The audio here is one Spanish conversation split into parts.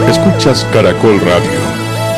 Escuchas Caracol Radio.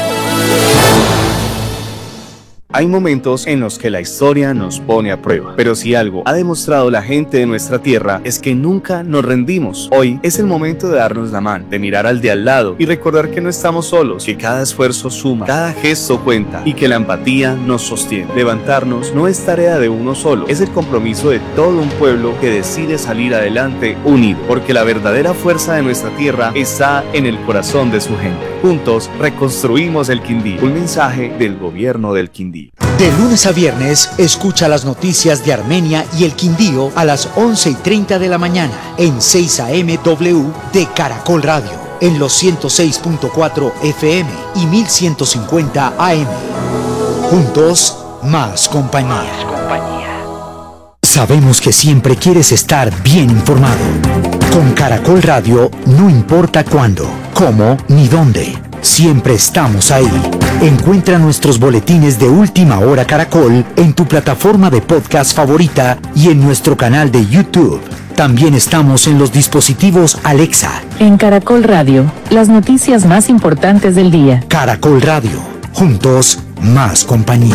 Hay momentos en los que la historia nos pone a prueba, pero si algo ha demostrado la gente de nuestra tierra es que nunca nos rendimos. Hoy es el momento de darnos la mano, de mirar al de al lado y recordar que no estamos solos, que cada esfuerzo suma, cada gesto cuenta y que la empatía nos sostiene. Levantarnos no es tarea de uno solo, es el compromiso de todo un pueblo que decide salir adelante unido, porque la verdadera fuerza de nuestra tierra está en el corazón de su gente. Juntos reconstruimos el Quindío. Un mensaje del gobierno del Quindío. De lunes a viernes, escucha las noticias de Armenia y el Quindío a las 11:30 de la mañana en 6 AM W de Caracol Radio, en los 106.4 FM y 1150 AM. Juntos, más compañía. Sabemos que siempre quieres estar bien informado. Con Caracol Radio, no importa cuándo, cómo ni dónde. Siempre estamos ahí. Encuentra nuestros boletines de Última Hora Caracol en tu plataforma de podcast favorita y en nuestro canal de YouTube. También estamos en los dispositivos Alexa. En Caracol Radio, las noticias más importantes del día. Caracol Radio. Juntos, más compañía.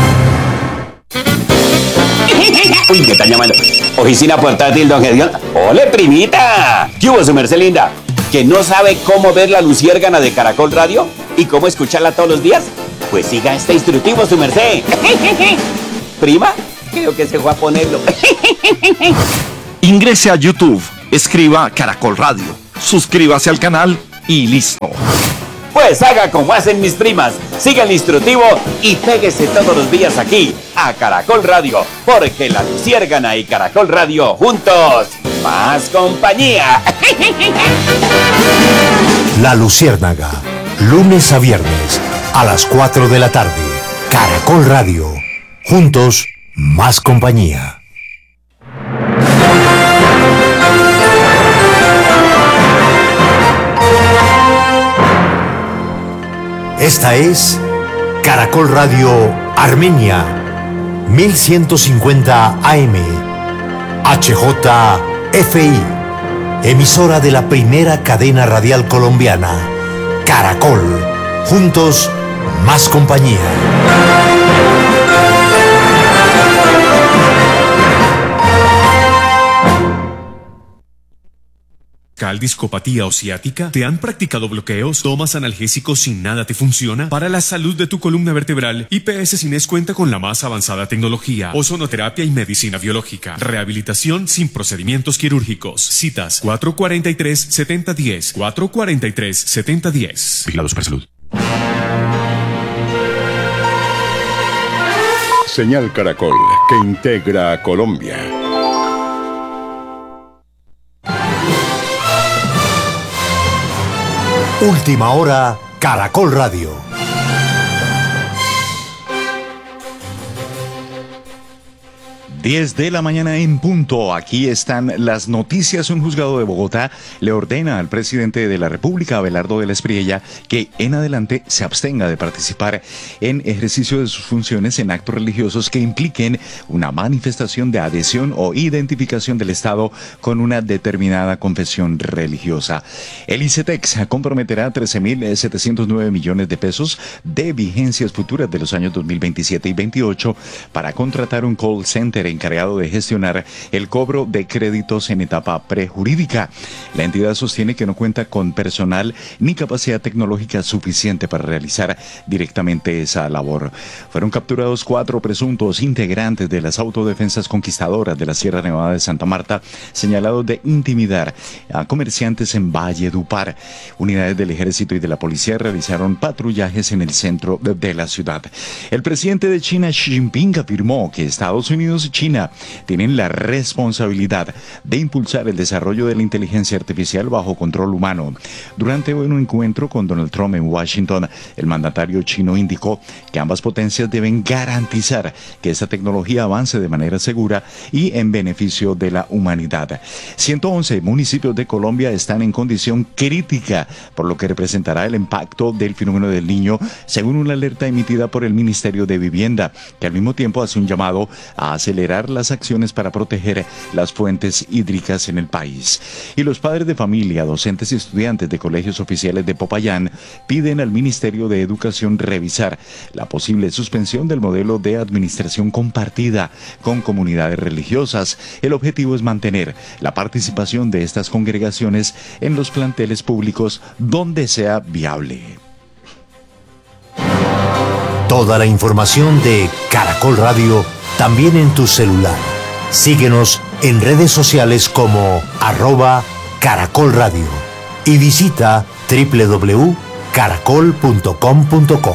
Uy, me están llamando. Oficina portátil, don Gedeón. ¡Ole, primita! ¿Qué hubo, su merced linda? ¿Que no sabe cómo ver la luciérgana de Caracol Radio y cómo escucharla todos los días? Pues siga este instructivo, su merced. ¿Prima? Creo que se fue a ponerlo. Ingrese a YouTube, escriba Caracol Radio, suscríbase al canal y listo. Pues haga como hacen mis primas, siga el instructivo y péguese todos los días aquí, a Caracol Radio, porque la luciérgana y Caracol Radio juntos, más compañía. La Luciérnaga, lunes a viernes, a las 4 de la tarde. Caracol Radio, juntos, más compañía. Esta es Caracol Radio Armenia, 1150 AM, HJFI, emisora de la primera cadena radial colombiana, Caracol, juntos, más compañía. ¿Discopatía o ciática? ¿Te han practicado bloqueos? ¿Tomas analgésicos sin nada te funciona? Para la salud de tu columna vertebral, IPS Cines cuenta con la más avanzada tecnología, ozonoterapia y medicina biológica. Rehabilitación sin procedimientos quirúrgicos. Citas 443-7010. 443-7010. Vigilado Supersalud. Señal Caracol, que integra a Colombia. Última Hora, Caracol Radio. 10 de la mañana en punto. Aquí están las noticias. Un juzgado de Bogotá le ordena al presidente de la República, Abelardo de la Espriella, que en adelante se abstenga de participar en ejercicio de sus funciones en actos religiosos que impliquen una manifestación de adhesión o identificación del Estado con una determinada confesión religiosa. El ICETEX comprometerá 13.709 millones de pesos de vigencias futuras de los años 2027 y 2028 para contratar un call center encargado de gestionar el cobro de créditos en etapa prejurídica. La entidad sostiene que no cuenta con personal ni capacidad tecnológica suficiente para realizar directamente esa labor. Fueron capturados 4 presuntos integrantes de las autodefensas conquistadoras de la Sierra Nevada de Santa Marta, señalados de intimidar a comerciantes en Valledupar. Unidades del Ejército y de la Policía realizaron patrullajes en el centro de la ciudad. El presidente de China, Xi Jinping, afirmó que Estados Unidos y China tienen la responsabilidad de impulsar el desarrollo de la inteligencia artificial bajo control humano. Durante un encuentro con Donald Trump en Washington, el mandatario chino indicó que ambas potencias deben garantizar que esta tecnología avance de manera segura y en beneficio de la humanidad. 111 municipios de Colombia están en condición crítica, por lo que representará el impacto del fenómeno del Niño, según una alerta emitida por el Ministerio de Vivienda, que al mismo tiempo hace un llamado a acelerar acelerar las acciones para proteger las fuentes hídricas en el país. Y los padres de familia, docentes y estudiantes de colegios oficiales de Popayán piden al Ministerio de Educación revisar la posible suspensión del modelo de administración compartida con comunidades religiosas. El objetivo es mantener la participación de estas congregaciones en los planteles públicos donde sea viable. Toda la información de Caracol Radio también en tu celular. Síguenos en redes sociales como @Caracol Radio y visita www.caracol.com.co.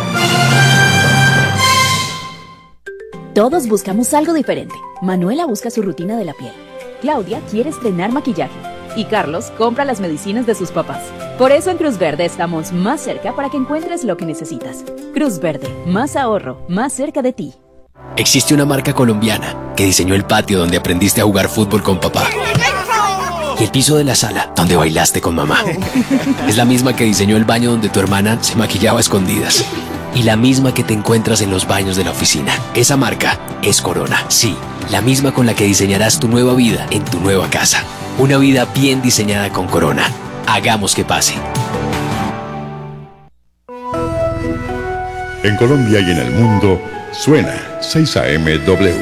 Todos buscamos algo diferente. Manuela busca su rutina de la piel. Claudia quiere estrenar maquillaje. Y Carlos compra las medicinas de sus papás. Por eso en Cruz Verde estamos más cerca para que encuentres lo que necesitas. Cruz Verde, más ahorro, más cerca de ti. Existe una marca colombiana que diseñó el patio donde aprendiste a jugar fútbol con papá. Y el piso de la sala donde bailaste con mamá. Es la misma que diseñó el baño donde tu hermana se maquillaba a escondidas. Y la misma que te encuentras en los baños de la oficina. Esa marca es Corona. Sí, la misma con la que diseñarás tu nueva vida en tu nueva casa. Una vida bien diseñada con Corona. Hagamos que pase. En Colombia y en el mundo, suena 6am-W.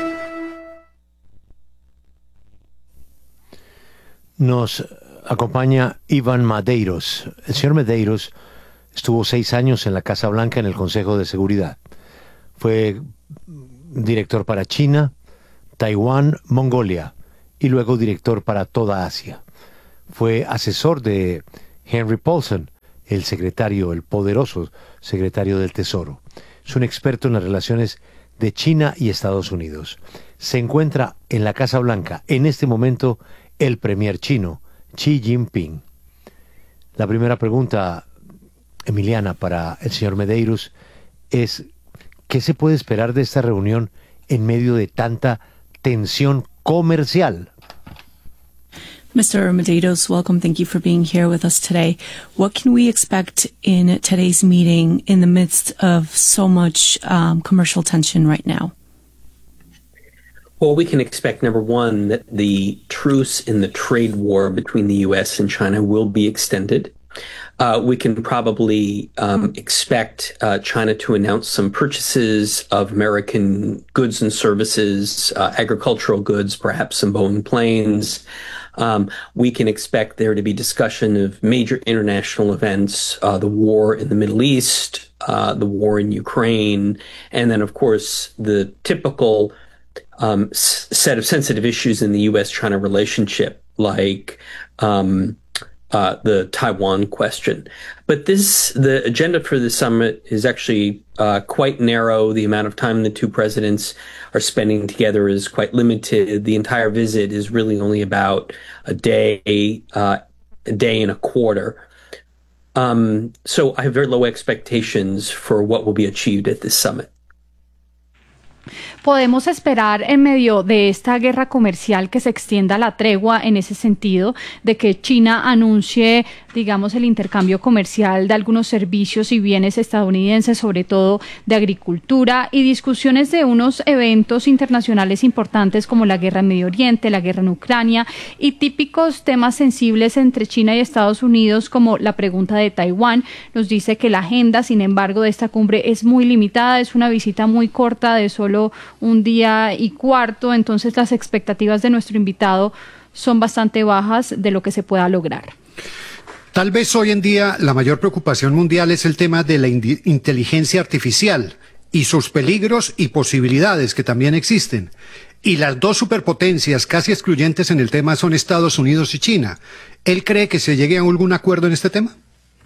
Nos acompaña Iván Medeiros. El señor Medeiros estuvo 6 años en la Casa Blanca en el Consejo de Seguridad. Fue director para China, Taiwán, Mongolia y luego director para toda Asia. Fue asesor de Henry Paulson, el poderoso secretario del Tesoro. Es un experto en las relaciones de China y Estados Unidos. Se encuentra en la Casa Blanca en este momento el premier chino, Xi Jinping. La primera pregunta, Emiliana, para el señor Medeiros es: ¿qué se puede esperar de esta reunión en medio de tanta tensión comercial? Mr. Medeiros, welcome. Thank you for being here with us today. What can we expect in today's meeting in the midst of so much commercial tension right now? Well, we can expect, number one, that the truce in the trade war between the U.S. and China will be extended. We can probably expect China to announce some purchases of American goods and services, agricultural goods, perhaps some Boeing planes. We can expect there to be discussion of major international events, the war in the Middle East, the war in Ukraine, and then, of course, the typical set of sensitive issues in the U.S.-China relationship, like the Taiwan question. But the agenda for the summit is actually quite narrow. The amount of time the two presidents are spending together is quite limited. The entire visit is really only about a day and a quarter. So I have very low expectations for what will be achieved at this summit. ¿Podemos esperar en medio de esta guerra comercial que se extienda la tregua en ese sentido, de que China anuncie, digamos, el intercambio comercial de algunos servicios y bienes estadounidenses, sobre todo de agricultura, y discusiones de unos eventos internacionales importantes como la guerra en Medio Oriente, la guerra en Ucrania y típicos temas sensibles entre China y Estados Unidos como la pregunta de Taiwán? Nos dice que la agenda, sin embargo, de esta cumbre es muy limitada, es una visita muy corta de solo un día y cuarto, entonces las expectativas de nuestro invitado son bastante bajas de lo que se pueda lograr. Tal vez hoy en día la mayor preocupación mundial es el tema de la inteligencia artificial y sus peligros y posibilidades que también existen. Y las dos superpotencias casi excluyentes en el tema son Estados Unidos y China. ¿Él cree que se llegue a algún acuerdo en este tema?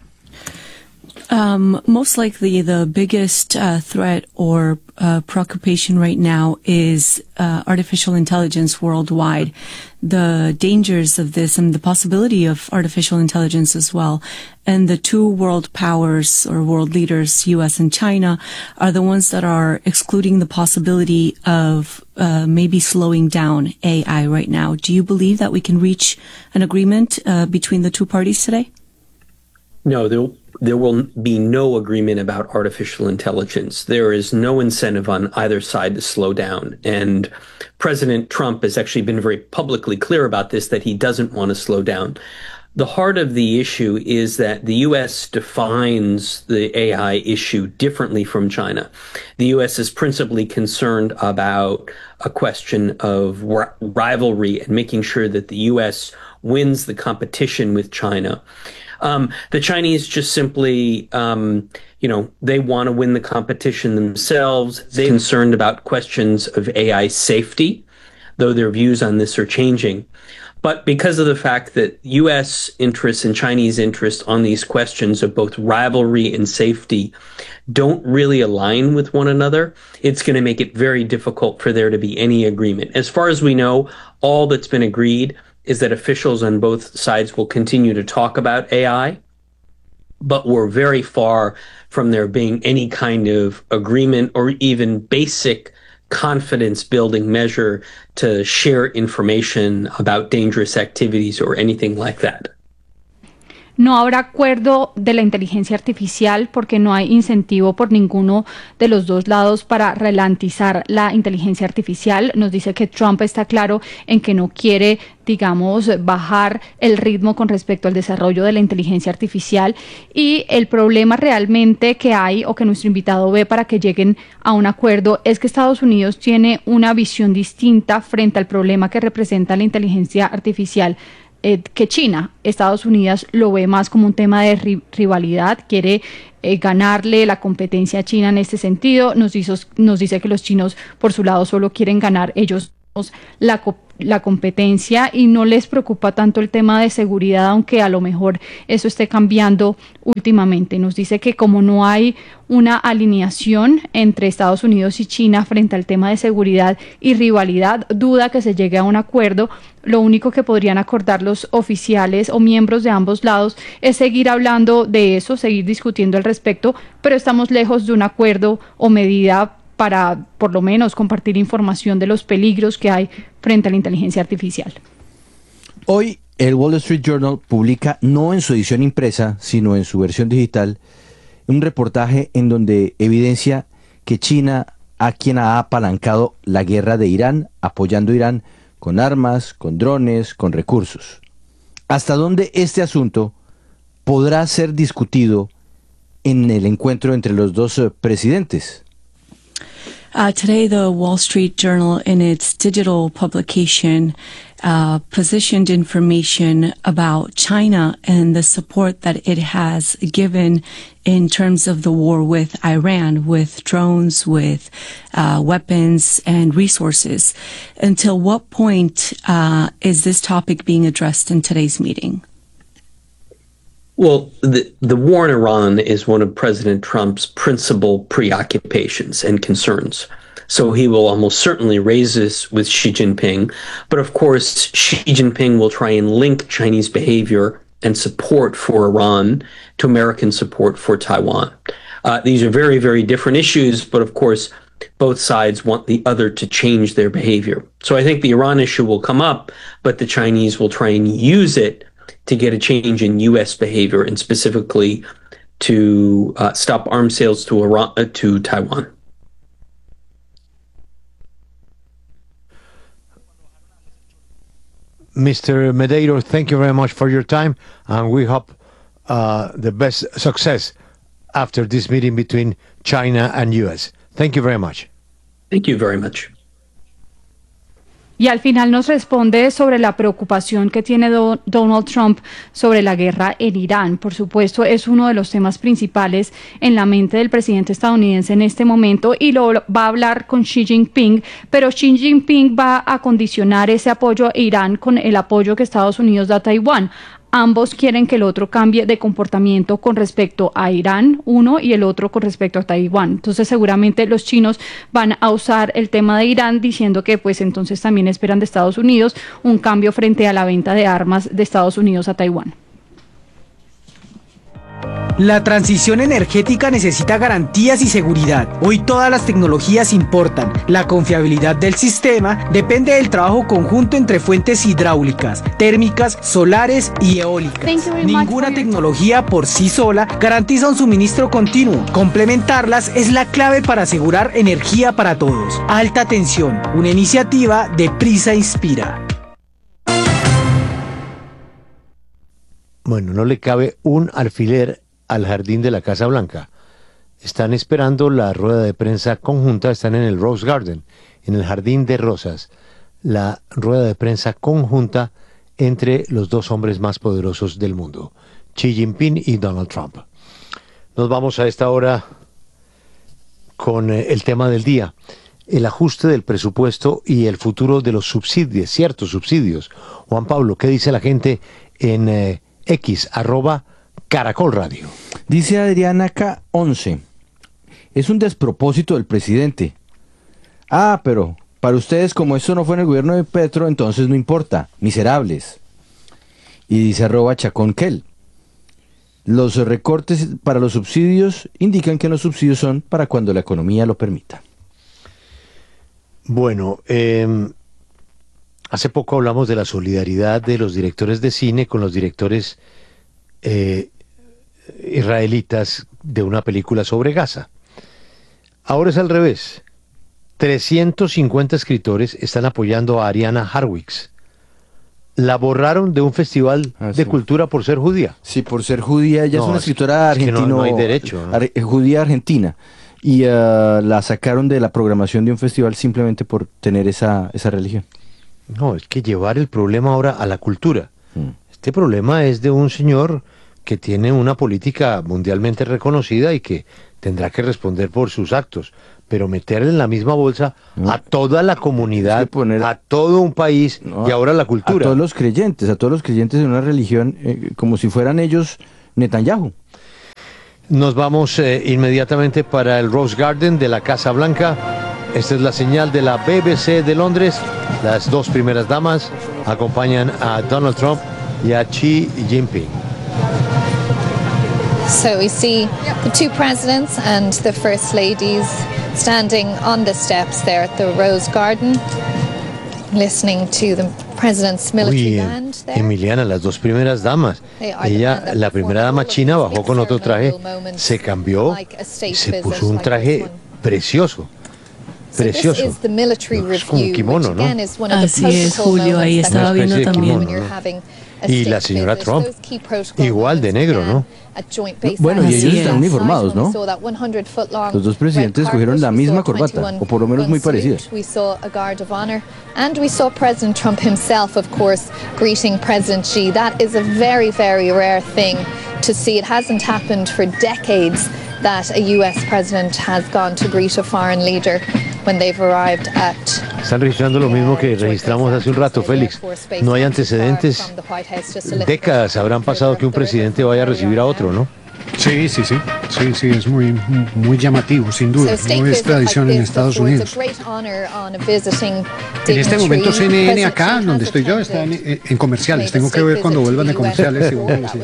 Most likely the biggest threat or preoccupation right now is artificial intelligence worldwide. The dangers of this and the possibility of artificial intelligence as well. And the two world powers or world leaders, US and China, are the ones that are excluding the possibility of maybe slowing down AI right now. Do you believe that we can reach an agreement between the two parties today? No, there will be no agreement about artificial intelligence. There is no incentive on either side to slow down. And President Trump has actually been very publicly clear about this, that he doesn't want to slow down. The heart of the issue is that the U.S. defines the AI issue differently from China. The U.S. is principally concerned about a question of rivalry and making sure that the U.S. wins the competition with China. The Chinese just simply, they want to win the competition themselves. They're concerned about questions of AI safety, though their views on this are changing. But because of the fact that U.S. interests and Chinese interests on these questions of both rivalry and safety don't really align with one another, it's going to make it very difficult for there to be any agreement. As far as we know, all that's been agreed is that officials on both sides will continue to talk about AI, but we're very far from there being any kind of agreement or even basic confidence building measure to share information about dangerous activities or anything like that. No habrá acuerdo de la inteligencia artificial porque no hay incentivo por ninguno de los dos lados para ralentizar la inteligencia artificial. Nos dice que Trump está claro en que no quiere, bajar el ritmo con respecto al desarrollo de la inteligencia artificial, y el problema realmente que hay o que nuestro invitado ve para que lleguen a un acuerdo es que Estados Unidos tiene una visión distinta frente al problema que representa la inteligencia artificial que China. Estados Unidos lo ve más como un tema de rivalidad, quiere ganarle la competencia a China en este sentido. Nos dice que los chinos por su lado solo quieren ganar ellos la competencia y no les preocupa tanto el tema de seguridad, aunque a lo mejor eso esté cambiando últimamente. Nos dice que como no hay una alineación entre Estados Unidos y China frente al tema de seguridad y rivalidad, duda que se llegue a un acuerdo. Lo único que podrían acordar los oficiales o miembros de ambos lados es seguir hablando de eso, seguir discutiendo al respecto, pero estamos lejos de un acuerdo o medida para, por lo menos, compartir información de los peligros que hay frente a la inteligencia artificial. Hoy, el Wall Street Journal publica, no en su edición impresa, sino en su versión digital, un reportaje en donde evidencia que China quien ha apalancado la guerra de Irán, apoyando a Irán con armas, con drones, con recursos. ¿Hasta dónde este asunto podrá ser discutido en el encuentro entre los dos presidentes? Today, the Wall Street Journal, in its digital publication, positioned information about China and the support that it has given in terms of the war with Iran, with drones, with weapons and resources. Until what point is this topic being addressed in today's meeting? Well, the war in Iran is one of President Trump's principal preoccupations and concerns. So he will almost certainly raise this with Xi Jinping. But of course, Xi Jinping will try and link Chinese behavior and support for Iran to American support for Taiwan. These are very, very different issues, but of course, both sides want the other to change their behavior. So I think the Iran issue will come up, but the Chinese will try and use it to get a change in U.S. behavior, and specifically to stop arms sales to Iran, to Taiwan. Mr. Medeiros, thank you very much for your time, and we hope the best success after this meeting between China and U.S. Thank you very much. Thank you very much. Y al final nos responde sobre la preocupación que tiene Donald Trump sobre la guerra en Irán. Por supuesto, es uno de los temas principales en la mente del presidente estadounidense en este momento, y lo va a hablar con Xi Jinping, pero Xi Jinping va a condicionar ese apoyo a Irán con el apoyo que Estados Unidos da a Taiwán. Ambos quieren que el otro cambie de comportamiento con respecto a Irán, uno, y el otro con respecto a Taiwán. Entonces seguramente los chinos van a usar el tema de Irán diciendo que pues entonces también esperan de Estados Unidos un cambio frente a la venta de armas de Estados Unidos a Taiwán. La transición energética necesita garantías y seguridad. Hoy todas las tecnologías importan. La confiabilidad del sistema depende del trabajo conjunto entre fuentes hidráulicas, térmicas, solares y eólicas. Ninguna tecnología por sí sola garantiza un suministro continuo. Complementarlas es la clave para asegurar energía para todos. Alta tensión, una iniciativa de Prisa Inspira. Bueno, no le cabe un alfiler al jardín de la Casa Blanca. Están esperando la rueda de prensa conjunta, están en el Rose Garden, en el Jardín de Rosas, la rueda de prensa conjunta entre los dos hombres más poderosos del mundo, Xi Jinping y Donald Trump. Nos vamos a esta hora con el tema del día, el ajuste del presupuesto y el futuro de los subsidios, ciertos subsidios. Juan Pablo, ¿qué dice la gente en X, @Caracol Radio? Dice Adriana K11, es un despropósito del presidente. Ah, pero para ustedes, como esto no fue en el gobierno de Petro, entonces no importa, miserables. Y dice @Chacón-Kel, los recortes para los subsidios indican que los subsidios son para cuando la economía lo permita. Bueno, hace poco hablamos de la solidaridad de los directores de cine con los directores israelitas de una película sobre Gaza. Ahora es al revés. 350 escritores están apoyando a Ariana Harwicz. La borraron de un festival de cultura por ser judía. Sí, por ser judía. Ella es una escritora argentina. No hay derecho, ¿no? Judía argentina. Y la sacaron de la programación de un festival simplemente por tener esa religión. No, es que llevar el problema ahora a la cultura. Este problema es de un señor que tiene una política mundialmente reconocida y que tendrá que responder por sus actos. Pero meterle en la misma bolsa a toda la comunidad, a todo un país y ahora la cultura. A todos los creyentes de una religión, como si fueran ellos Netanyahu. Nos vamos inmediatamente para el Rose Garden de la Casa Blanca. Esta es la señal de la BBC de Londres. Las dos primeras damas acompañan a Donald Trump y a Xi Jinping. So we see the two presidents and the first ladies standing on the steps there at the Rose Garden, listening to the president's military band there. Emiliana, las dos primeras damas. Ella, la primera dama china, bajó con otro traje, se cambió y se puso un traje precioso. Precioso. Es como un kimono, ¿no? Así es, Julio, ahí estaba viendo también. Y la señora Trump, igual de negro, ¿no? Bueno, y ellos están uniformados, ¿no? Los dos presidentes cogieron la misma corbata, o por lo menos muy parecida. And we saw President Trump himself, of course, greeting President Xi. That is a very, very rare thing to see. It hasn't happened for decades that a U.S. president has gone to greet a foreign leader when they've arrived at... Están registrando lo mismo que registramos hace un rato, Félix. No hay antecedentes. Décadas habrán pasado que un presidente vaya a recibir a otro, ¿no? Sí, es muy llamativo, sin duda. No es tradición en Estados Unidos. En este momento CNN acá, donde estoy yo, está en comerciales. Tengo que ver cuando vuelvan de comerciales.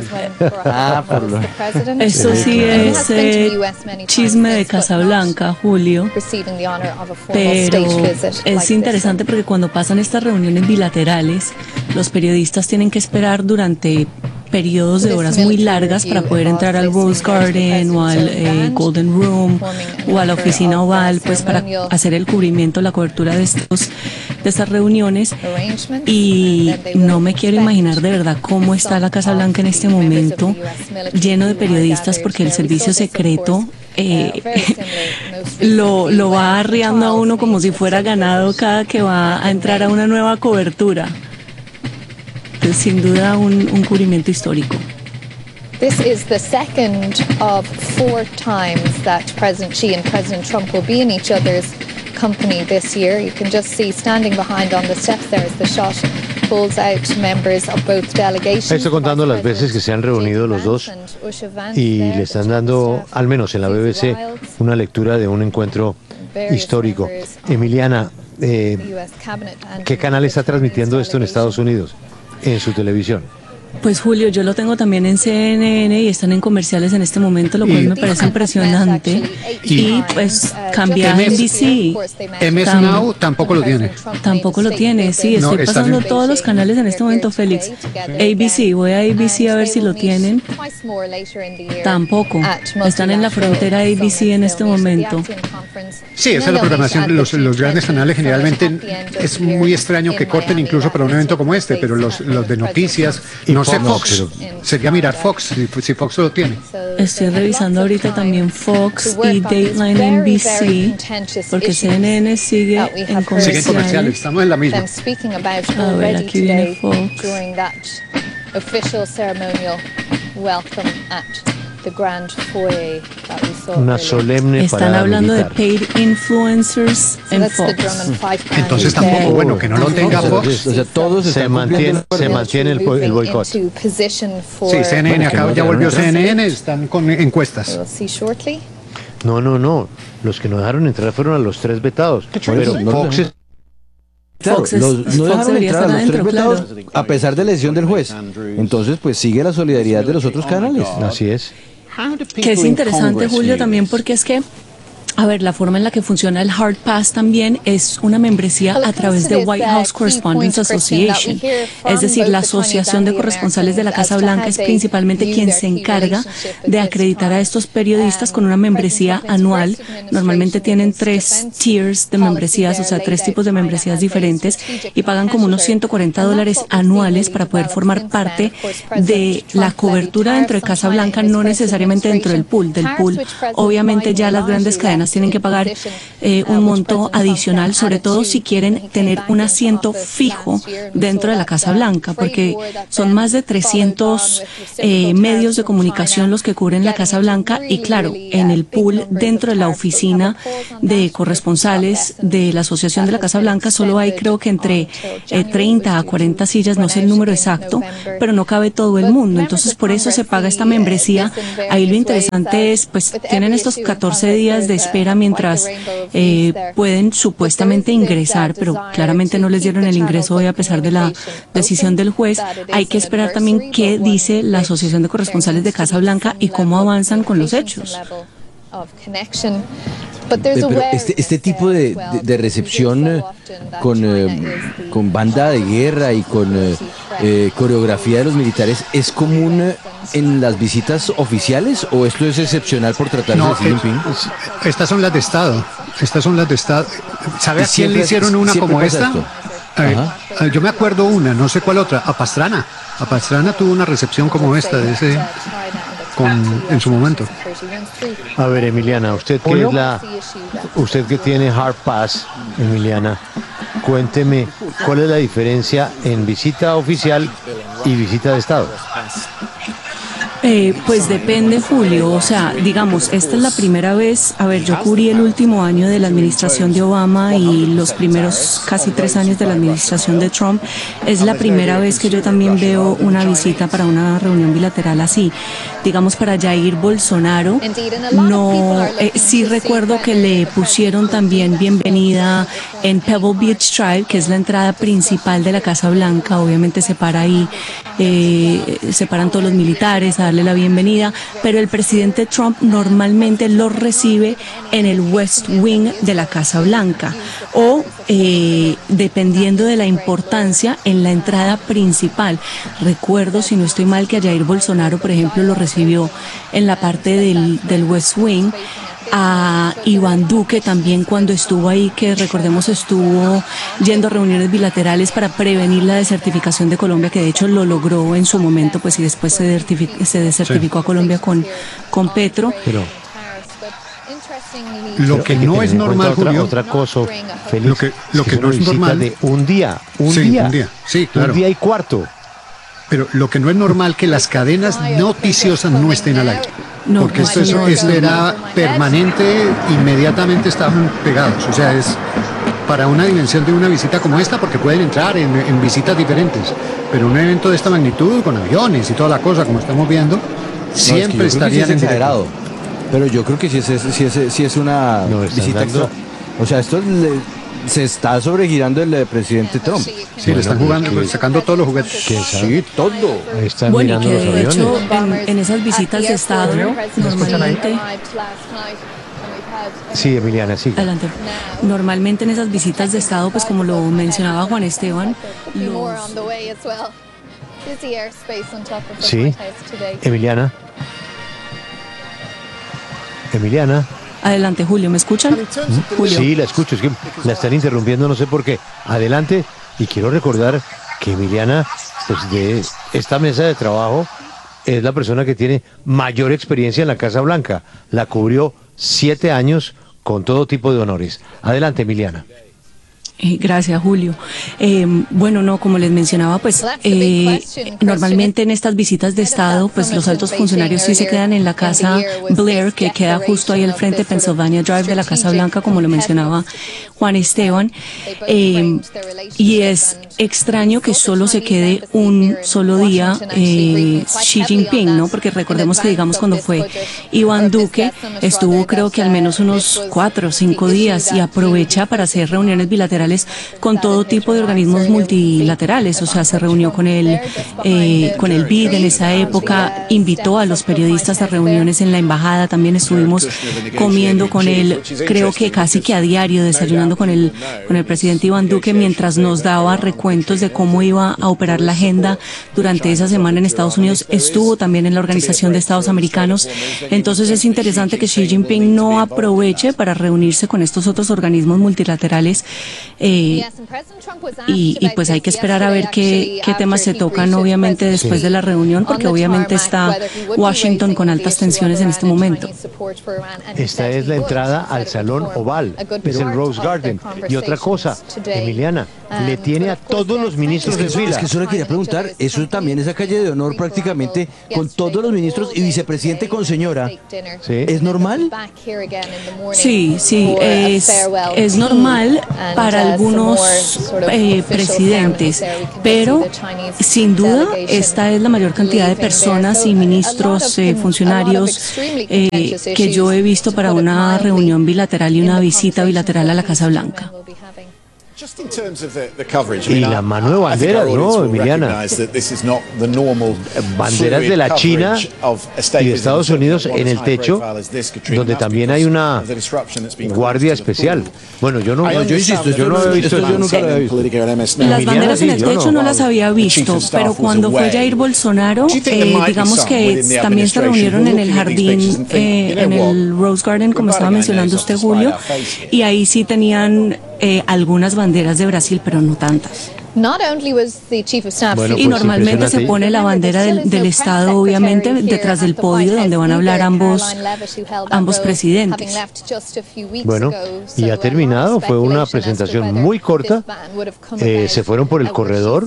Eso sí es chisme de Casablanca, Julio. Pero es interesante porque cuando pasan estas reuniones bilaterales, los periodistas tienen que esperar durante periodos de horas muy largas para poder entrar al Rose Garden o al Golden Room o a la oficina oval, pues para hacer el cubrimiento, la cobertura de estas reuniones. Y no me quiero imaginar de verdad cómo está la Casa Blanca en este momento, lleno de periodistas, porque el servicio secreto lo va arriando a uno como si fuera ganado cada que va a entrar a una nueva cobertura. Sin duda un cubrimiento histórico. This is the second of 4 times that President Xi and President Trump will be in each other's company this year. You can just see standing behind on the steps there as the shot pulls out members of both delegations. Estoy contando las veces que se han reunido los dos y le están dando, al menos en la BBC, una lectura de un encuentro histórico. Emiliana, ¿qué canal está transmitiendo esto en Estados Unidos? En su televisión. Pues Julio, yo lo tengo también en CNN y están en comerciales en este momento, lo cual me parece impresionante. Y pues cambiar a NBC. MS Now tampoco lo tiene. Tampoco lo tiene, sí, estoy pasando todos los canales en este momento, Félix. ABC, voy a ABC a ver si lo tienen. Tampoco. Están en la frontera ABC en este momento. Sí, esa es la programación. Los grandes canales generalmente es muy extraño que corten incluso para un evento como este, pero los de noticias, no sé Fox, sería mirar Fox, si Fox lo tiene. Estoy revisando ahorita también Fox y Dateline NBC, porque CNN sigue en comerciales. Sigue en comerciales, estamos en la misma. A ver, aquí viene Fox. Una solemne Están parada hablando militar. de paid influencers en Fox. Entonces tampoco, bueno, que no lo tenga Fox. O sea, todos se mantiene el boicot. Sí, CNN, acá ya volvió CNN, están con encuestas. No. Los que no dejaron entrar fueron a los 3 vetados. Pero Fox es... Claro, Fox no dejaron debería entrar a estar los 3 adentro, vetados claro. a pesar de la decisión del juez. Entonces, pues sigue la solidaridad de los otros canales. Así es. Que es interesante, Julio, también porque es que, a ver, la forma en la que funciona el Hard Pass también es una membresía a través de White House Correspondents Association. Es decir, la Asociación de Corresponsales de la Casa Blanca es principalmente quien se encarga de acreditar a estos periodistas con una membresía anual. Normalmente tienen 3 tiers de membresías, o sea, 3 tipos de membresías diferentes, y pagan como unos $140 anuales para poder formar parte de la cobertura dentro de Casa Blanca, no necesariamente dentro del pool. Del pool, obviamente ya las grandes cadenas tienen que pagar un monto adicional, sobre todo si quieren tener un asiento fijo dentro de la Casa Blanca, porque son más de 300 medios de comunicación los que cubren la Casa Blanca, y claro, en el pool dentro de la oficina de corresponsales de la Asociación de la Casa Blanca solo hay, creo que entre 30 a 40 sillas, no sé el número exacto, pero no cabe todo el mundo, entonces por eso se paga esta membresía. Ahí lo interesante es, pues tienen estos 14 días de espera mientras pueden supuestamente ingresar, pero claramente no les dieron el ingreso hoy a pesar de la decisión del juez. Hay que esperar también qué dice la Asociación de Corresponsales de Casa Blanca y cómo avanzan con los hechos. Pero este tipo de recepción con banda de guerra y con coreografía de los militares es común en las visitas oficiales, o esto es excepcional por tratarse de Xi Jinping? Estas son las de Estado. ¿Sabe a quién le hicieron una como esta? Yo me acuerdo una, no sé cuál otra, a Pastrana. A Pastrana tuvo una recepción como esta en su momento. A ver, Emiliana, usted que tiene Hard Pass, Emiliana, cuénteme cuál es la diferencia en visita oficial y visita de Estado. Pues depende, Julio, o sea, digamos, esta es la primera vez, a ver, yo cubrí el último año de la administración de Obama y los primeros casi 3 años de la administración de Trump. Es la primera vez que yo también veo una visita para una reunión bilateral así. Digamos, para Jair Bolsonaro, no, sí recuerdo que le pusieron también bienvenida en Pebble Beach Drive, que es la entrada principal de la Casa Blanca. Obviamente se para ahí, se paran todos los militares a darle la bienvenida, pero el presidente Trump normalmente lo recibe en el West Wing de la Casa Blanca o, dependiendo de la importancia, en la entrada principal. Recuerdo, si no estoy mal, que a Jair Bolsonaro, por ejemplo, lo recibió en la parte del West Wing. A Iván Duque también, cuando estuvo ahí, que recordemos estuvo yendo a reuniones bilaterales para prevenir la desertificación de Colombia, que de hecho lo logró en su momento, pues, y después se desertificó a Colombia con Petro. Pero lo que no es normal, Julio, otra cosa, Félix, lo que no es normal de un día, sí, claro. Un día y cuarto. Pero lo que no es normal que las cadenas noticiosas no estén al aire. No, porque esto era permanente, inmediatamente estaban pegados. O sea, es para una dimensión de una visita como esta, porque pueden entrar en visitas diferentes. Pero un evento de esta magnitud, con aviones y toda la cosa, como estamos viendo, siempre estarían exagerado. Pero yo creo que sí es una visita extra. O sea, esto se está sobregirando el presidente Trump. Sí, le están jugando, sacando todos los juguetes. Sí, todo. Ahí están Bueno, y mirando que los de aviones. hecho en esas visitas de Estado normalmente... Sí, Emiliana, sí. Adelante. Normalmente en esas visitas de Estado, pues como lo mencionaba Juan Esteban, Sí, Emiliana. Emiliana. Adelante, Julio, ¿me escuchan? Julio. Sí, la escucho, es que la están interrumpiendo, no sé por qué. Adelante, y quiero recordar que Emiliana, pues de esta mesa de trabajo, es la persona que tiene mayor experiencia en la Casa Blanca. La cubrió 7 años con todo tipo de honores. Adelante, Emiliana. Gracias, Julio. Bueno, no, como les mencionaba, pues normalmente en estas visitas de Estado, pues los altos funcionarios sí se quedan en la casa Blair, que queda justo ahí al frente de Pennsylvania Drive de la Casa Blanca, como lo mencionaba Juan Esteban. Y es extraño que solo se quede un solo día Xi Jinping, ¿no? Porque recordemos que, digamos, cuando fue Iván Duque, estuvo creo que al menos unos 4 o 5 días y aprovecha para hacer reuniones bilaterales con todo tipo de organismos multilaterales. O sea, se reunió con el BID en esa época, invitó a los periodistas a reuniones en la embajada, también estuvimos comiendo con él, creo que casi que a diario, desayunando con el presidente Iván Duque, mientras nos daba recuentos de cómo iba a operar la agenda durante esa semana en Estados Unidos. Estuvo también en la Organización de Estados Americanos. Entonces es interesante que Xi Jinping no aproveche para reunirse con estos otros organismos multilaterales. Y pues hay que esperar a ver qué temas se tocan, obviamente, después de la reunión, porque obviamente está Washington con altas tensiones en este momento. Esta es la entrada al Salón Oval, es el Rose Garden. Y otra cosa, Emiliana, le tiene a todos los ministros de fila. Es que eso le quería preguntar, eso también es la calle de honor prácticamente, con todos los ministros y vicepresidente con señora. ¿Sí? ¿Es normal? Sí, es normal para algunos presidentes, pero sin duda esta es la mayor cantidad de personas y ministros, funcionarios que yo he visto para una reunión bilateral y una visita bilateral a la Casa Blanca. Y la mano de banderas, ¿no, Emiliana? Banderas de la China y de Estados Unidos en el techo, donde también hay una guardia especial. Bueno, yo insisto, yo no había visto eso. Yo nunca lo había visto. Las banderas en el techo no las había visto, pero cuando fue Jair Bolsonaro, digamos que también se reunieron en el jardín, en el Rose Garden, como estaba mencionando usted, Julio, y ahí sí tenían algunas banderas de Brasil, pero no tantas. Bueno, y normalmente se pone la bandera del Estado, obviamente, detrás del podio donde van a hablar ambos presidentes. Bueno, y ha terminado, fue una presentación muy corta, se fueron por el corredor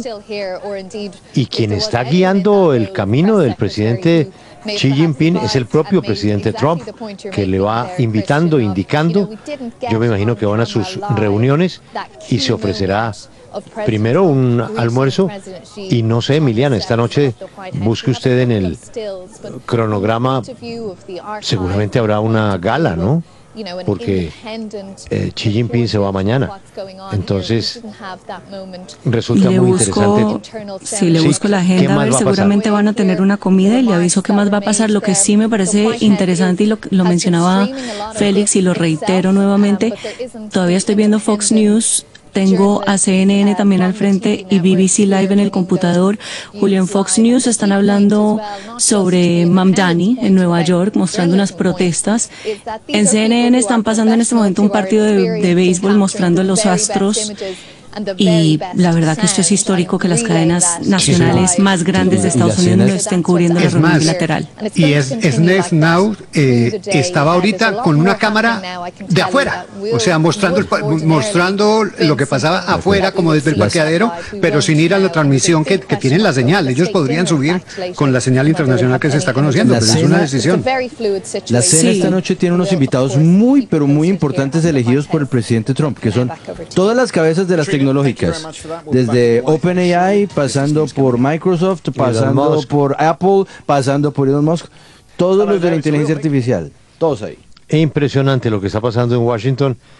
y quien está guiando el camino del presidente Xi Jinping es el propio presidente Trump, que le va invitando, indicando. Yo me imagino que van a sus reuniones y se ofrecerá primero un almuerzo y no sé, Emiliana, esta noche busque usted en el cronograma, seguramente habrá una gala, ¿no? Porque Xi Jinping se va mañana. Entonces resulta muy interesante. Si le busco la agenda, a ver, seguramente van a tener una comida y le aviso qué más va a pasar. Lo que sí me parece interesante, y lo mencionaba Félix y lo reitero nuevamente, todavía estoy viendo Fox News. Tengo a CNN también al frente y BBC Live en el computador. Julio, en Fox News están hablando sobre Mamdani en Nueva York, mostrando unas protestas. En CNN están pasando en este momento un partido de béisbol mostrando los Astros. Y la verdad que esto es histórico, que las cadenas nacionales más grandes de Estados Unidos no estén cubriendo la reunión bilateral. Y SNES Now estaba ahorita con una cámara de afuera, o sea, mostrando lo que pasaba afuera, como desde el parqueadero, pero sin ir a la transmisión que tienen la señal. Ellos podrían subir con la señal internacional que se está conociendo, pero es una decisión. La cena esta noche tiene unos invitados muy, pero muy importantes elegidos por el presidente Trump, que son todas las cabezas de las tecnologías, desde OpenAI, pasando por Microsoft, pasando por Apple, pasando por Elon Musk, todos los de la inteligencia artificial, todos ahí. Es impresionante lo que está pasando en Washington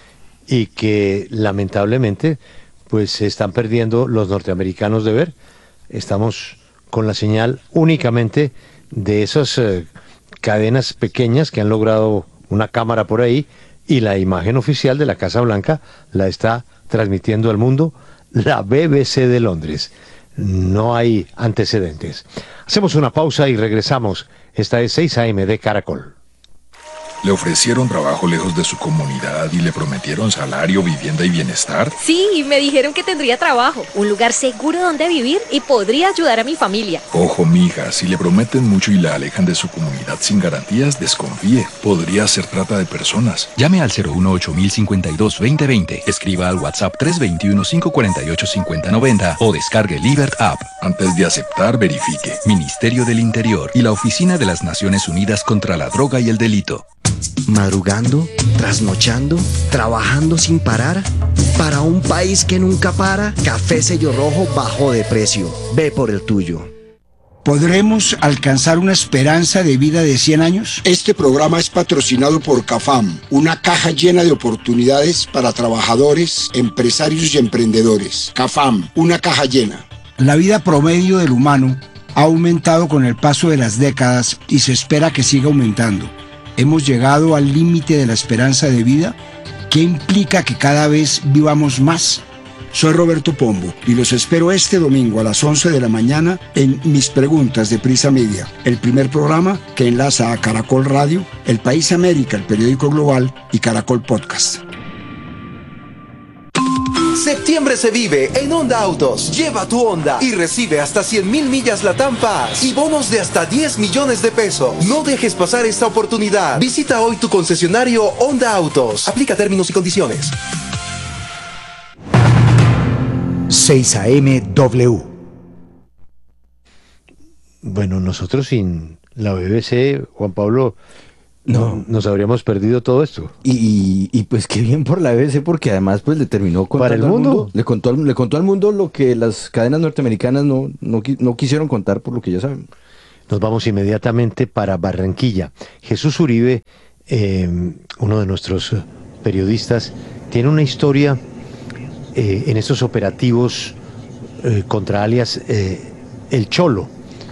y que lamentablemente pues se están perdiendo los norteamericanos de ver. Estamos con la señal únicamente de esas cadenas pequeñas que han logrado una cámara por ahí, y la imagen oficial de la Casa Blanca la está transmitiendo al mundo la BBC de Londres. No hay antecedentes. Hacemos una pausa y regresamos. Esta es 6 AM de Caracol. ¿Le ofrecieron trabajo lejos de su comunidad y le prometieron salario, vivienda y bienestar? Sí, me dijeron que tendría trabajo, un lugar seguro donde vivir y podría ayudar a mi familia. Ojo, mija, si le prometen mucho y la alejan de su comunidad sin garantías, desconfíe. Podría ser trata de personas. Llame al 018-052-2020, escriba al WhatsApp 321-548-5090 o descargue Libert App. Antes de aceptar, verifique. Ministerio del Interior y la Oficina de las Naciones Unidas contra la Droga y el Delito. Madrugando, trasnochando, trabajando sin parar. Para un país que nunca para, Café Sello Rojo bajó de precio. Ve por el tuyo. ¿Podremos alcanzar una esperanza de vida de 100 años? Este programa es patrocinado por CAFAM, una caja llena de oportunidades para trabajadores, empresarios y emprendedores. CAFAM, una caja llena. La vida promedio del humano ha aumentado con el paso de las décadas y se espera que siga aumentando. ¿Hemos llegado al límite de la esperanza de vida? ¿Qué implica que cada vez vivamos más? Soy Roberto Pombo y los espero este domingo a las 11 de la mañana en Mis Preguntas de Prisa Media, el primer programa que enlaza a Caracol Radio, El País América, el periódico global, y Caracol Podcast. Septiembre se vive en Honda Autos. Lleva tu Honda y recibe hasta 100,000 millas Latam Pass y bonos de hasta 10 millones de pesos. No dejes pasar esta oportunidad. Visita hoy tu concesionario Honda Autos. Aplica términos y condiciones. 6 AM W. Bueno, nosotros sin la BBC, Juan Pablo, no nos habríamos perdido todo esto. Y pues qué bien por la BBC, porque además pues le terminó contando para el mundo. Le contó al mundo lo que las cadenas norteamericanas no quisieron contar, por lo que ya saben. Nos vamos inmediatamente para Barranquilla. Jesús Uribe, uno de nuestros periodistas, tiene una historia en estos operativos contra alias El Cholo.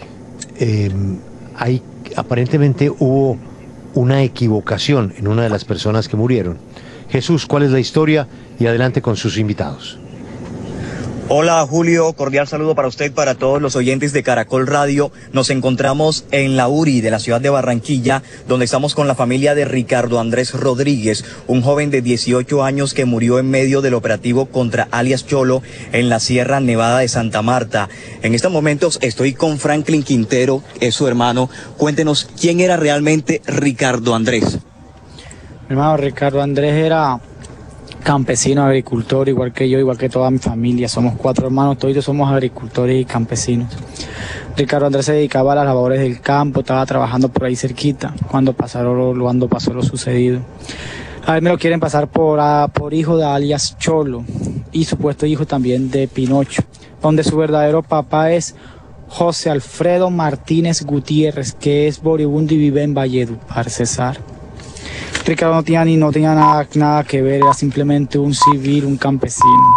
Aparentemente hubo una equivocación en una de las personas que murieron. Jesús, ¿cuál es la historia? Y adelante con sus invitados. Hola Julio, cordial saludo para usted, para todos los oyentes de Caracol Radio. Nos encontramos en la URI de la ciudad de Barranquilla, donde estamos con la familia de Ricardo Andrés Rodríguez, un joven de 18 años que murió en medio del operativo contra alias Cholo en la Sierra Nevada de Santa Marta. En estos momentos estoy con Franklin Quintero, es su hermano. Cuéntenos, ¿quién era realmente Ricardo Andrés? Mi hermano Ricardo Andrés era campesino, agricultor, igual que yo, igual que toda mi familia. Somos 4 hermanos, todos somos agricultores y campesinos. Ricardo Andrés se dedicaba a las labores del campo, estaba trabajando por ahí cerquita cuando pasó lo sucedido. A él me lo quieren pasar por hijo de alias Cholo y supuesto hijo también de Pinocho, donde su verdadero papá es José Alfredo Martínez Gutiérrez, que es boribundo y vive en Valledupar, Cesar. Ricardo no tenía nada que ver, era simplemente un civil, un campesino.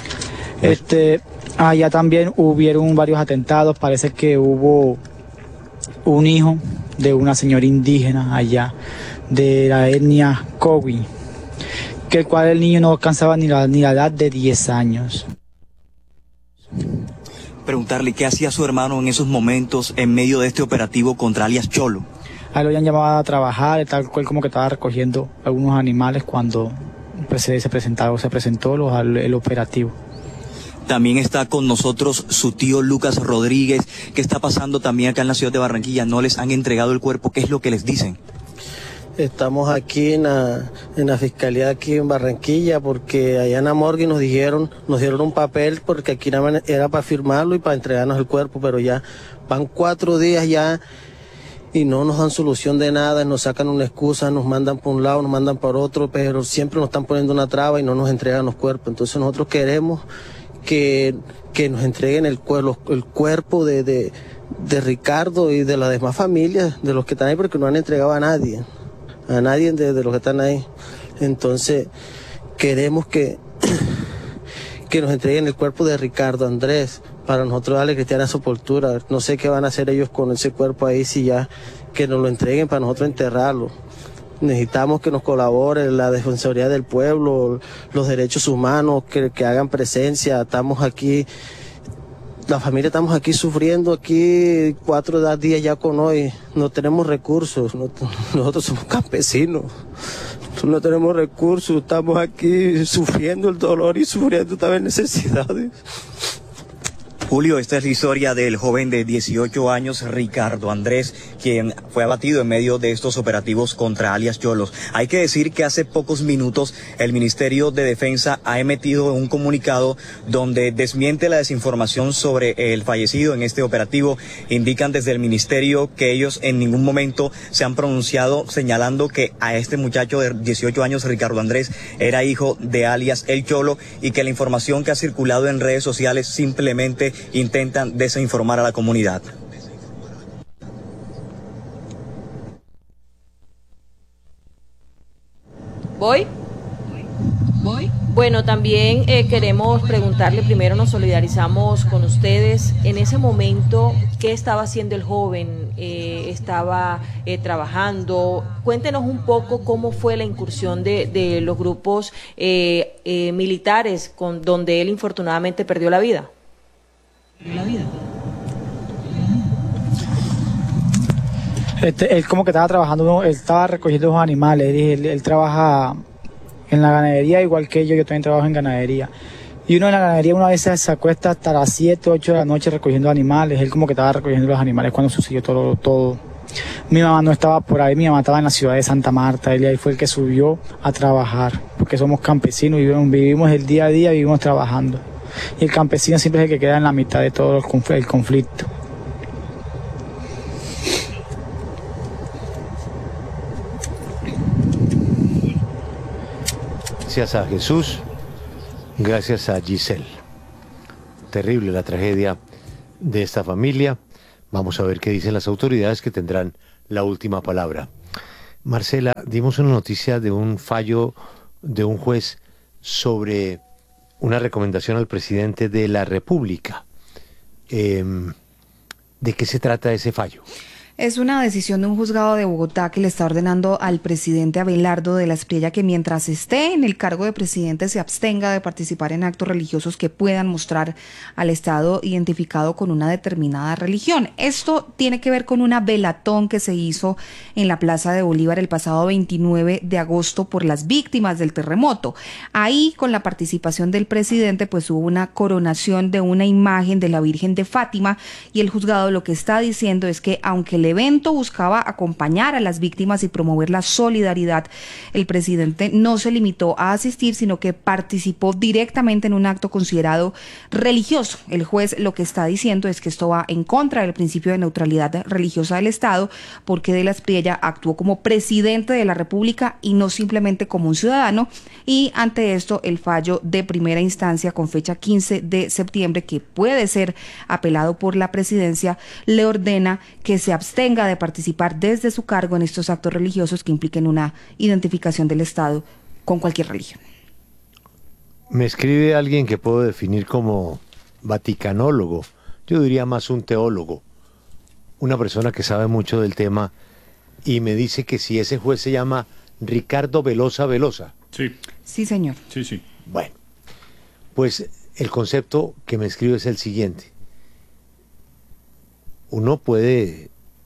Allá también hubieron varios atentados, parece que hubo un hijo de una señora indígena allá, de la etnia Cowi, que el cual el niño no alcanzaba ni la edad de 10 años. Preguntarle qué hacía su hermano en esos momentos en medio de este operativo contra alias Cholo. A él lo habían llamado a trabajar, tal cual como que estaba recogiendo algunos animales cuando se presentó el operativo. También está con nosotros su tío Lucas Rodríguez. ¿Qué está pasando también acá en la ciudad de Barranquilla? ¿No les han entregado el cuerpo? ¿Qué es lo que les dicen? Estamos aquí en la fiscalía aquí en Barranquilla, porque allá en la morgue nos dieron un papel, porque aquí era para firmarlo y para entregarnos el cuerpo, pero ya van 4 días ya y no nos dan solución de nada, nos sacan una excusa, nos mandan por un lado, nos mandan por otro, pero siempre nos están poniendo una traba y no nos entregan los cuerpos. Entonces nosotros queremos que nos entreguen el cuerpo de Ricardo y de las demás familias, de los que están ahí, porque no han entregado a nadie de los que están ahí. Entonces queremos que nos entreguen el cuerpo de Ricardo Andrés para nosotros darle cristiana sepultura. No sé qué van a hacer ellos con ese cuerpo ahí, si ya que nos lo entreguen para nosotros enterrarlo. Necesitamos que nos colabore la Defensoría del Pueblo, los derechos humanos, que hagan presencia. Estamos aquí, la familia estamos aquí sufriendo, aquí 4 días ya con hoy. No tenemos recursos, nosotros somos campesinos. No tenemos recursos, estamos aquí sufriendo el dolor y sufriendo también necesidades. Julio, esta es la historia del joven de 18 años, Ricardo Andrés, quien fue abatido en medio de estos operativos contra alias Yolos. Hay que decir que hace pocos minutos el Ministerio de Defensa ha emitido un comunicado donde desmiente la desinformación sobre el fallecido en este operativo. Indican desde el Ministerio que ellos en ningún momento se han pronunciado señalando que a este muchacho de 18 años, Ricardo Andrés, era hijo de alias El Cholo, y que la información que ha circulado en redes sociales simplemente intentan desinformar a la comunidad. ¿Voy? Bueno, también queremos preguntarle, primero nos solidarizamos con ustedes. En ese momento, ¿qué estaba haciendo el joven? ¿Estaba trabajando? Cuéntenos un poco cómo fue la incursión de los grupos militares donde él infortunadamente perdió la vida. Él como que estaba trabajando, él estaba recogiendo los animales, él trabaja en la ganadería igual que yo también trabajo en ganadería. Y uno en la ganadería una vez se acuesta hasta las 7, 8 de la noche recogiendo animales, él como que estaba recogiendo los animales cuando sucedió todo. Mi mamá no estaba por ahí, mi mamá estaba en la ciudad de Santa Marta, él ahí fue el que subió a trabajar, porque somos campesinos, vivimos el día a día, vivimos trabajando. Y el campesino siempre es el que queda en la mitad de todo el conflicto. Gracias a Jesús, gracias a Giselle. Terrible la tragedia de esta familia. Vamos a ver qué dicen las autoridades, que tendrán la última palabra. Marcela, dimos una noticia de un fallo de un juez sobre una recomendación al presidente de la República. ¿De qué se trata ese fallo? Es una decisión de un juzgado de Bogotá que le está ordenando al presidente Abelardo de la Espriella que mientras esté en el cargo de presidente se abstenga de participar en actos religiosos que puedan mostrar al Estado identificado con una determinada religión. Esto tiene que ver con una velatón que se hizo en la Plaza de Bolívar el pasado 29 de agosto por las víctimas del terremoto. Ahí, con la participación del presidente, pues hubo una coronación de una imagen de la Virgen de Fátima, y el juzgado lo que está diciendo es que aunque el evento buscaba acompañar a las víctimas y promover la solidaridad, el presidente no se limitó a asistir, sino que participó directamente en un acto considerado religioso. El juez lo que está diciendo es que esto va en contra del principio de neutralidad religiosa del Estado, porque de la Espriella actuó como presidente de la República y no simplemente como un ciudadano, y ante esto el fallo de primera instancia con fecha 15 de septiembre, que puede ser apelado por la presidencia, le ordena que se abstenga de participar desde su cargo en estos actos religiosos que impliquen una identificación del Estado con cualquier religión. Me escribe alguien que puedo definir como vaticanólogo, yo diría más un teólogo, una persona que sabe mucho del tema, y me dice que si ese juez se llama Ricardo Velosa. Sí. Sí, señor. Sí. Bueno, pues el concepto que me escribe es el siguiente. Uno puede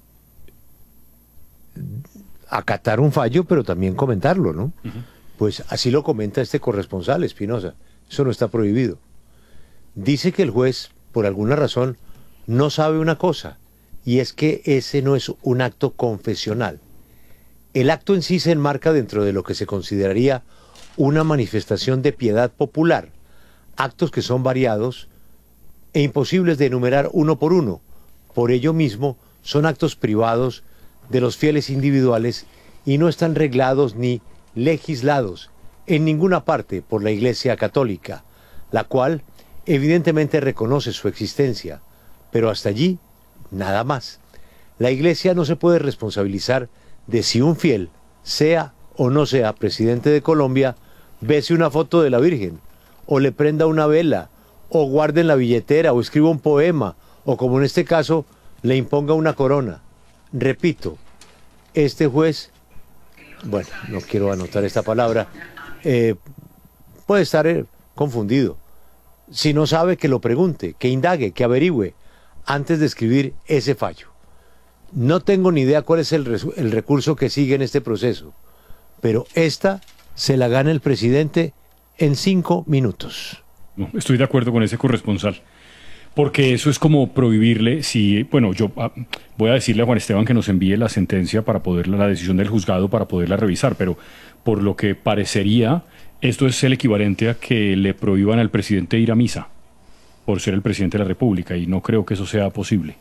acatar un fallo, pero también comentarlo, ¿no? Pues así lo comenta este corresponsal, Espinosa. Eso no está prohibido. Dice que el juez, por alguna razón, no sabe una cosa, y es que ese no es un acto confesional. El acto en sí se enmarca dentro de lo que se consideraría una manifestación de piedad popular, actos que son variados e imposibles de enumerar uno por uno. Por ello mismo, son actos privados de los fieles individuales y no están reglados ni legislados en ninguna parte por la Iglesia Católica, la cual evidentemente reconoce su existencia, pero hasta allí nada más. La Iglesia no se puede responsabilizar de si un fiel, sea o no sea presidente de Colombia, bese una foto de la Virgen, o le prenda una vela, o guarde en la billetera, o escriba un poema, o como en este caso, le imponga una corona. Repito, este juez, bueno, no quiero anotar esta palabra, puede estar confundido. Si no sabe, que lo pregunte, que indague, que averigüe, antes de escribir ese fallo. No tengo ni idea cuál es el recurso que sigue en este proceso, pero esta se la gana el presidente en 5 minutos. No, estoy de acuerdo con ese corresponsal, porque eso es como prohibirle, yo voy a decirle a Juan Esteban que nos envíe la sentencia para la decisión del juzgado para poderla revisar, pero por lo que parecería, esto es el equivalente a que le prohíban al presidente ir a misa por ser el presidente de la República, y no creo que eso sea posible.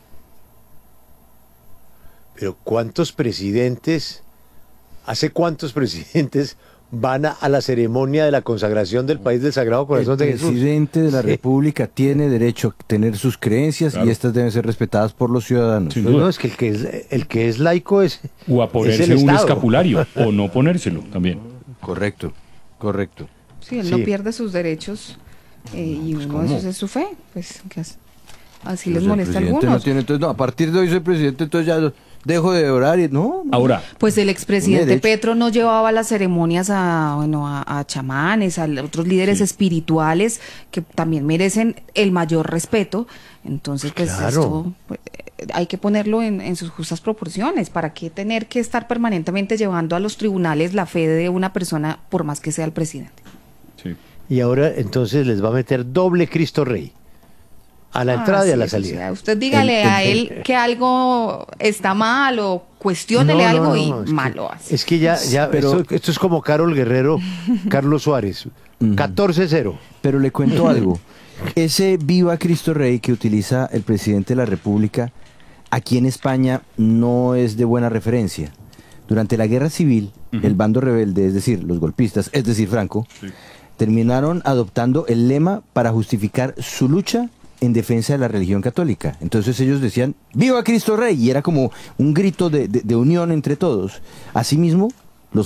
Pero ¿hace cuántos presidentes van a la ceremonia de la consagración del país del Sagrado Corazón de Jesús? El presidente de la República tiene derecho a tener sus creencias, y estas deben ser respetadas por los ciudadanos. No, es que el que es laico es... O a ponerse un escapulario, o no ponérselo también. Correcto. Sí, él no pierde sus derechos, y uno de esos es su fe, pues así les molesta a algunos. A partir de hoy soy presidente, entonces ya dejo de orar y no. Ahora, pues el expresidente Petro no llevaba las ceremonias a chamanes, a otros líderes espirituales que también merecen el mayor respeto. Entonces, pues esto hay que ponerlo en sus justas proporciones. ¿Para qué tener que estar permanentemente llevando a los tribunales la fe de una persona, por más que sea el presidente? Sí. Y ahora entonces les va a meter doble Cristo Rey. A la entrada y a la salida. O sea, usted dígale a él que algo está mal, o cuestiónele algo y mal lo hace. Es que pero esto es como Carol Guerrero, Carlos Suárez, 14-0. Pero le cuento algo. Ese Viva Cristo Rey que utiliza el presidente de la República, aquí en España no es de buena referencia. Durante la guerra civil, el bando rebelde, es decir, los golpistas, es decir, Franco, terminaron adoptando el lema para justificar su lucha en defensa de la religión católica. Entonces ellos decían, ¡Viva Cristo Rey! Y era como un grito de unión entre todos. Asimismo,